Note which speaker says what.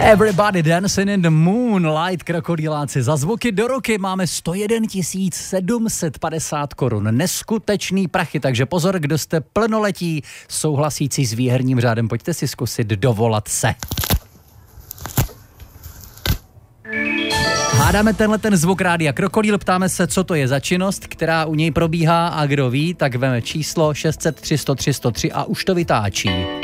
Speaker 1: Everybody dancing in the moonlight, krokodýláci. Za zvuky do ruky máme 101 750 korun. Neskutečný prachy, takže pozor, kdo jste plnoletí, souhlasící s výherním řádem, pojďte si zkusit dovolat se. Hádáme ten zvuk rádia Krokodýl, ptáme se, co to je za činnost, která u něj probíhá, a kdo ví, tak veme číslo 603 103 103 a už to vytáčí.